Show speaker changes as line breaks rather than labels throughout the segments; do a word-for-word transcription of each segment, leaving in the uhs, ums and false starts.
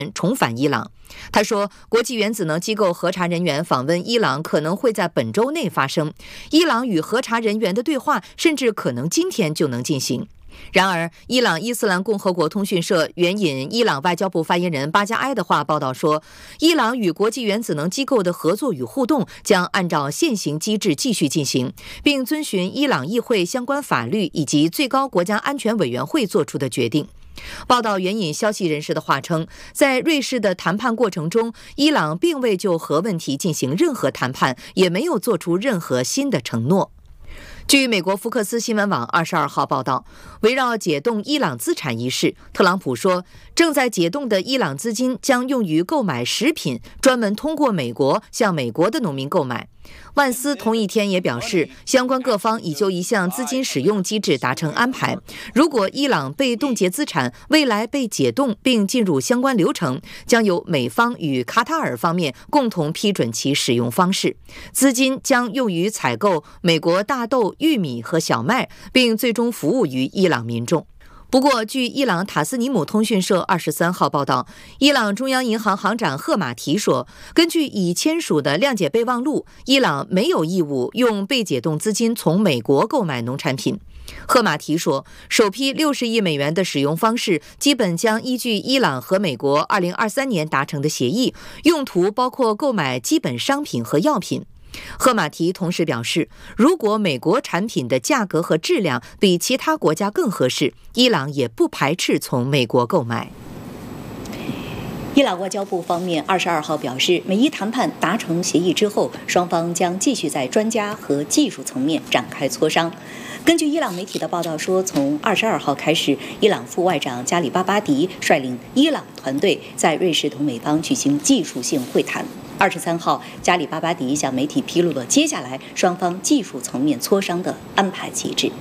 重返伊朗。他说，国际原子能机构核查人员访问伊朗可能会在本周内发生，伊朗与核查人员的对话甚至可能今天就能进行。然而，伊朗伊斯兰共和国通讯社援引伊朗外交部发言人巴加埃的话报道说，伊朗与国际原子能机构的合作与互动将按照现行机制继续进行，并遵循伊朗议会相关法律以及最高国家安全委员会作出的决定。报道援引消息人士的话称，在瑞士的谈判过程中，伊朗并未就核问题进行任何谈判，也没有做出任何新的承诺。据美国福克斯新闻网二十二号报道，围绕解冻伊朗资产一事，特朗普说，正在解冻的伊朗资金将用于购买食品，专门通过美国向美国的农民购买。万斯同一天也表示，相关各方已就一项资金使用机制达成安排。如果伊朗被冻结资产未来被解冻并进入相关流程，将由美方与卡塔尔方面共同批准其使用方式。资金将用于采购美国大豆、玉米和小麦，并最终服务于伊朗民众。不过，据伊朗塔斯尼姆通讯社二十三号报道，伊朗中央银行行长赫马提说，根据已签署的谅解备忘录，伊朗没有义务用被解冻资金从美国购买农产品。赫马提说，首批六十亿美元的使用方式基本将依据伊朗和美国二零二三年达成的协议，用途包括购买基本商品和药品。赫马提同时表示，如果美国产品的价格和质量比其他国家更合适，伊朗也不排斥从美国购买。
伊朗外交部方面二十二号表示，美伊谈判达成协议之后，双方将继续在专家和技术层面展开磋商。根据伊朗媒体的报道说，从二十二号开始，伊朗副外长加里巴巴迪率领伊朗团队在瑞士同美方举行技术性会谈。二十三号，加里巴巴迪向媒体披露了接下来双方技术层面磋商的安排机制。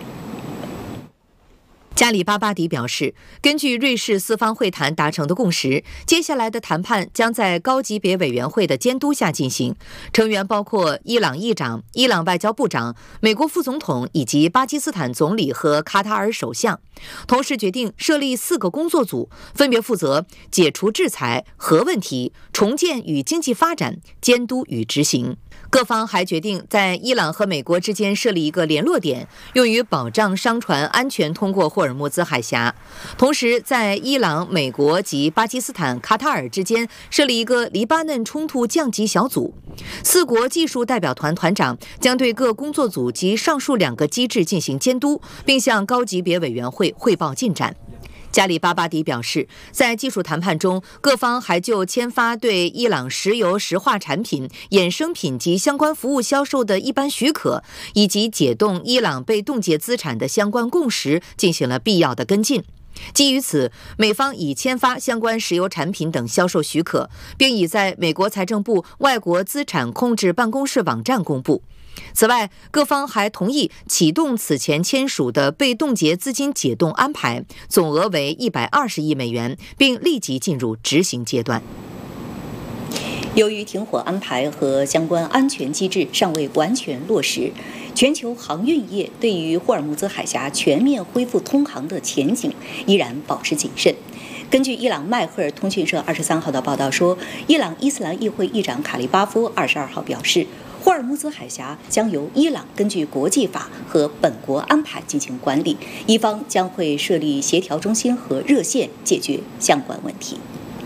加里巴巴迪表示，根据瑞士四方会谈达成的共识，接下来的谈判将在高级别委员会的监督下进行，成员包括伊朗议长、伊朗外交部长、美国副总统以及巴基斯坦总理和卡塔尔首相。同时决定设立四个工作组，分别负责解除制裁、核问题、重建与经济发展、监督与执行。各方还决定在伊朗和美国之间设立一个联络点，用于保障商船安全通过霍尔木兹海峡。同时，在伊朗、美国及巴基斯坦、卡塔尔之间设立一个黎巴嫩冲突降级小组。四国技术代表团团长将对各工作组及上述两个机制进行监督，并向高级别委员会汇报进展。加里巴巴迪表示，在技术谈判中，各方还就签发对伊朗石油石化产品、衍生品及相关服务销售的一般许可，以及解冻伊朗被冻结资产的相关共识进行了必要的跟进。基于此，美方已签发相关石油产品等销售许可，并已在美国财政部外国资产控制办公室网站公布。此外，各方还同意启动此前签署的被冻结资金解冻安排，总额为一百二十亿美元，并立即进入执行阶段。
由于停火安排和相关安全机制尚未完全落实，全球航运业对于霍尔木兹海峡全面恢复通航的前景依然保持谨慎。根据伊朗迈赫尔通讯社二十三号的报道说，伊朗伊斯兰议会议长卡利巴夫二十二号表示，霍尔木兹海峡将由伊朗根据国际法和本国安排进行管理，伊方将会设立协调中心和热线解决相关问题。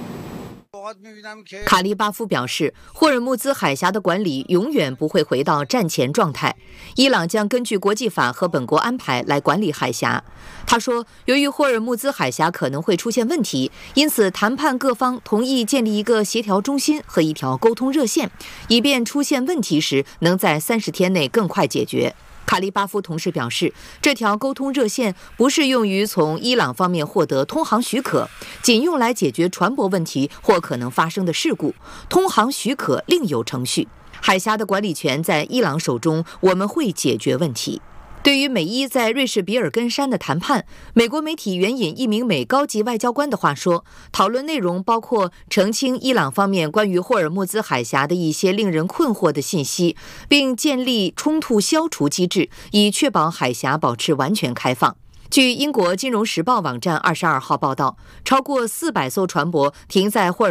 卡利巴夫表示，霍尔木兹海峡的管理永远不会回到战前状态，伊朗将根据国际法和本国安排来管理海峡。他说，由于霍尔木兹海峡可能会出现问题，因此谈判各方同意建立一个协调中心和一条沟通热线，以便出现问题时能在三十天内更快解决。卡利巴夫同时表示，这条沟通热线不是用于从伊朗方面获得通航许可，仅用来解决船舶问题或可能发生的事故。通航许可另有程序。海峡的管理权在伊朗手中，我们会解决问题。对于美伊在瑞士比尔根山的谈判，美国媒体援引一名美高级外交官的话说，讨论内容包括澄清伊朗方面关于霍尔木兹海峡的一些令人困惑的信息，并建立冲突消除机制，以确保海峡保持完全开放。据英国金融时报网站二十二号报道，超过四百艘船舶停在霍尔